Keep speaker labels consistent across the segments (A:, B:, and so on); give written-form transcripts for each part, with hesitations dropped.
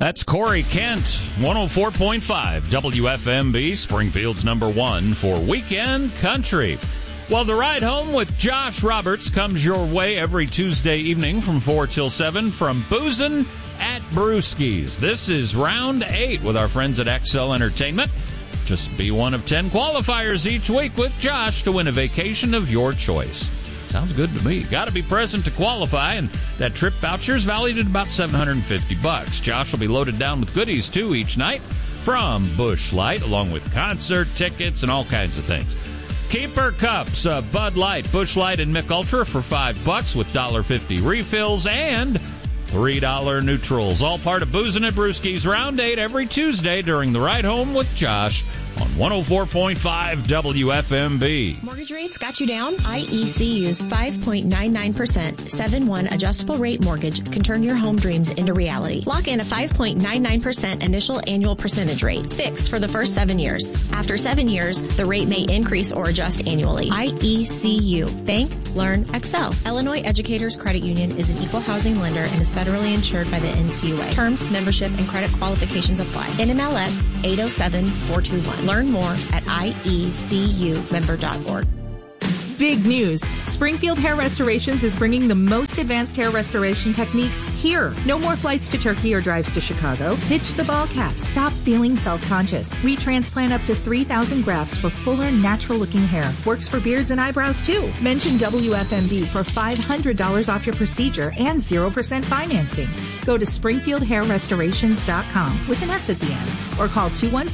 A: That's Corey Kent, 104.5 WFMB, Springfield's number one for Weekend Country. Well, the ride home with Josh Roberts comes your way every Tuesday evening from 4 till 7 from Boozin' at Brewski's. This is round 8 with our friends at Excel Entertainment. Just be one of 10 qualifiers each week with Josh to win a vacation of your choice. Sounds good to me. Got to be present to qualify, and that trip voucher is valued at about $750. Josh will be loaded down with goodies, too, each night from Busch Light, along with concert tickets and all kinds of things. Keeper Cups, Bud Light, Busch Light, and Mick Ultra for $5 with $1.50 refills and $3 neutrals. All part of Boozin' at Brewski's Round 8 every Tuesday during the Ride Home with Josh on 104.5 WFMB.
B: Mortgage rates got you down? IECU's 5.99% 7-1 adjustable rate mortgage can turn your home dreams into reality. Lock in a 5.99% initial annual percentage rate, fixed for the first 7 years. After 7 years, the rate may increase or adjust annually. IECU. Bank, learn, excel. Illinois Educators Credit Union is an equal housing lender and is federally insured by the NCUA. Terms, membership, and credit qualifications apply. NMLS 807421. Learn more at iecumember.org.
C: Big news. Springfield Hair Restorations is bringing the most advanced hair restoration techniques here. No more flights to Turkey or drives to Chicago. Ditch the ball cap. Stop feeling self-conscious. We transplant up to 3,000 grafts for fuller, natural-looking hair. Works for beards and eyebrows, too. Mention WFMB for $500 off your procedure and 0% financing. Go to SpringfieldHairRestorations.com with an S at the end, or call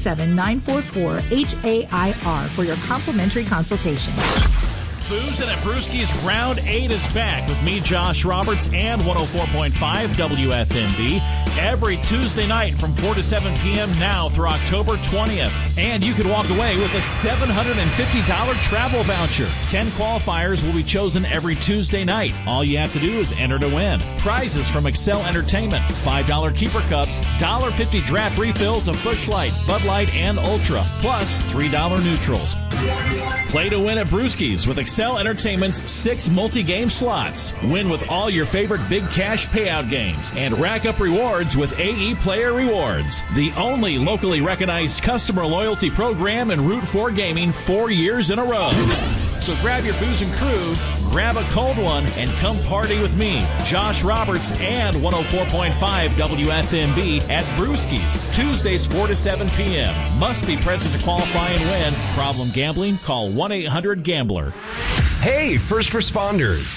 C: 217-944-HAIR for your complimentary consultation.
D: Boozin' at Brewski's Round 8 is back with me, Josh Roberts, and 104.5 WFMB every Tuesday night from 4 to 7 p.m. now through October 20th. And you can walk away with a $750 travel voucher. 10 qualifiers will be chosen every Tuesday night. All you have to do is enter to win. Prizes from Excel Entertainment, $5 Keeper Cups, $1.50 draft refills of Busch Light, Bud Light, and Ultra, plus $3 neutrals. Play to win at Brewski's with Excel Entertainment's 6 multi-game slots. Win with all your favorite big cash payout games and rack up rewards with AE Player Rewards, the only locally recognized customer loyalty program in Route 4 Gaming 4 years in a row. So grab your booze and crew, grab a cold one, and come party with me, Josh Roberts, and 104.5 WFMB at Brewski's, Tuesdays 4 to 7 p.m. Must be present to qualify and win. Problem gambling? Call 1-800-GAMBLER.
E: Hey, first responders.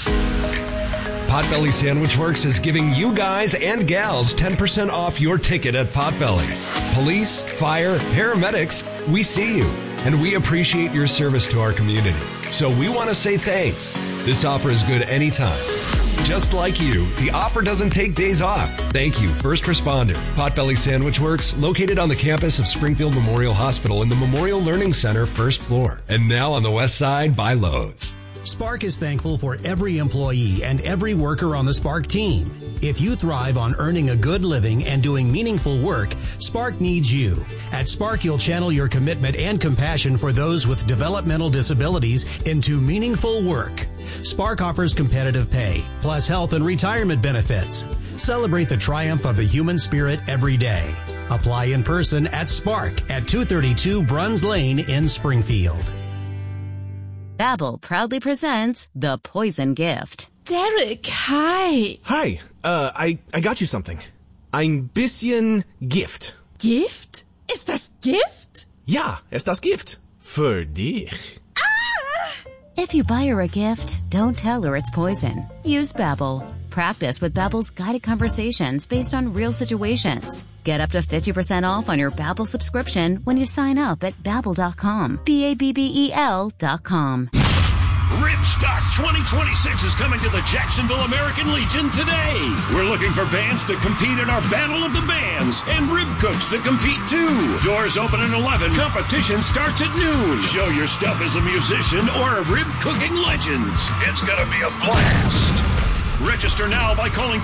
E: Potbelly Sandwich Works is giving you guys and gals 10% off your ticket at Potbelly. Police, fire, paramedics, we see you, and we appreciate your service to our community. So we want to say thanks. This offer is good anytime. Just like you, the offer doesn't take days off. Thank you, first responder. Potbelly Sandwich Works, located on the campus of Springfield Memorial Hospital in the Memorial Learning Center, first floor. And now on the west side by Lowe's.
F: Spark is thankful for every employee and every worker on the Spark team. If you thrive on earning a good living and doing meaningful work, Spark needs you. At Spark, you'll channel your commitment and compassion for those with developmental disabilities into meaningful work. Spark offers competitive pay, plus health and retirement benefits. Celebrate the triumph of the human spirit every day. Apply in person at Spark at 232 Bruns Lane in Springfield.
G: Babbel proudly presents The Poison Gift.
H: Derek, hi.
I: Hi, I got you something. Ein bisschen Gift.
H: Gift? Ist das Gift?
I: Ja, ist das Gift. Für dich.
G: Ah! If you buy her a gift, don't tell her it's poison. Use Babbel. Practice with Babbel's guided conversations based on real situations. Get up to 50% off on your Babbel subscription when you sign up at Babbel.com. Babbel.com.
J: Ripstock 2026 is coming to the Jacksonville American Legion today. We're looking for bands to compete in our Battle of the Bands and rib cooks to compete too. Doors open at 11. Competition starts at noon. Show your stuff as a musician or a rib cooking legend. It's gonna be a blast. Register now by calling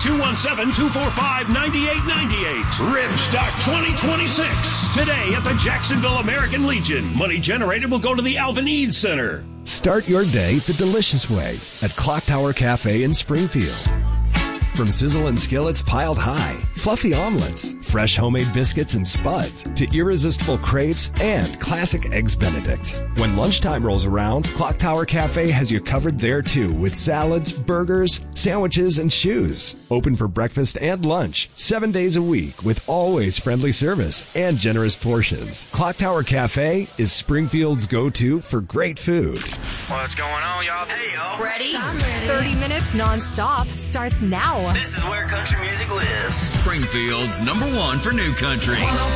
J: 217-245-9898. Ripstock 2026. Today at the Jacksonville American Legion. Money generated will go to the Alvin Eads Center.
E: Start your day the delicious way at Clock Tower Cafe in Springfield. From sizzling skillets piled high, fluffy omelets, fresh homemade biscuits and spuds, to irresistible crepes and classic Eggs Benedict. When lunchtime rolls around, Clock Tower Cafe has you covered there too with salads, burgers, sandwiches, and shoes. Open for breakfast and lunch 7 days a week with always friendly service and generous portions. Clock Tower Cafe is Springfield's go-to for great food.
K: What's going on, y'all? Hey, y'all.
L: Ready? 30 minutes non-stop starts now.
K: This is where country music lives.
M: Springfield's #1 for new country.